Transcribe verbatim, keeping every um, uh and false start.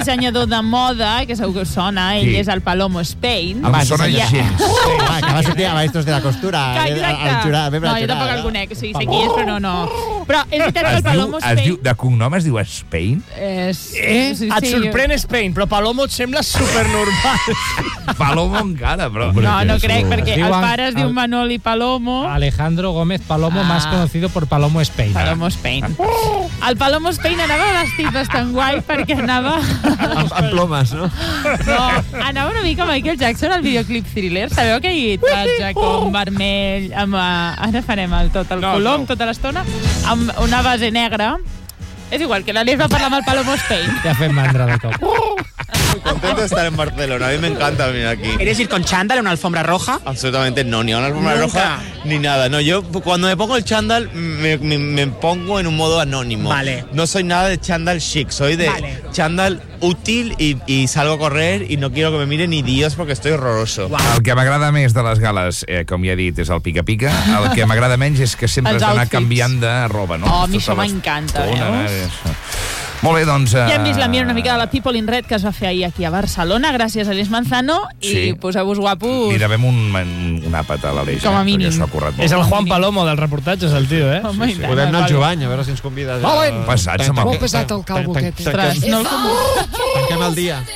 dissenyador de moda, que segur que us sona, ell Sí. és el Palomo Spain. Em sona Ja- gens. Sí, va, que va sortir a Maestros de la Costura. Que al- exacte. al jurat, membre No, del jo tampoc jurat, el conec, sí, sé qui és, però no, no. Però és veritat que Es el diu, Palomo es Spain... diu, de cognom es diu Spain? És... Eh? sí, Et sí, sorprèn Spain, però Palomo et sembla supernormal. Palomo encara, però... No, no crec, perquè el Diuen- pare es diu el- Manoli Palomo. Alejandro Gómez Palomo, Ah. más conocido por Palomo Spain. Palomo Spain. El Palomo Spain anava vestit bastant guai perquè anava... Amb, amb plomes, no? No, anava una mica Michael Jackson al videoclip Thriller. Sabeu aquell traje com vermell, amb, uh, ara farem el tot el No, color, no. tota l'estona, amb una base negra. És igual, que l'Alies va parlar amb el Palomo Spain. Ja fem mandra de cop. Muy contento de estar en Barcelona. A mí me encanta venir aquí. ¿Quieres ir con chándal en una alfombra roja? Absolutamente no, ni una alfombra Nunca. roja ni nada. No, yo cuando me pongo el chándal me, me- me pongo en un modo anónimo. Vale. No soy nada de chándal chic, soy de Vale. chándal útil y, y salgo a correr y no quiero que me mire ni Dios porque estoy horroroso. El que m'agrada més de les gales, eh, com ja he dit, és el pica-pica. El que m'agrada menys és que sempre Els has d'anar outfits. canviant de roba, no? Oh, a mi Tota això m'encanta, l'estona, veus? eh, això. Molt bé, doncs... Ja hem eh, vist la mira una mica de la People in Red que es va fer ahir aquí a Barcelona, gràcies a l'Eix Manzano, Sí. i poseu-vos guapos. Li devem un, un àpat a l'Aleix. Com a eh, mínim. perquè s'ho ha currat molt. És el Juan Palomo del reportatge, és el tio, eh? Home, i tant, Podem anar el al Jovany, a veure si ens convides. Molt bé. Passats amb el... Molt pesat el calvo aquest. Ostres, no el Tanquem el dia.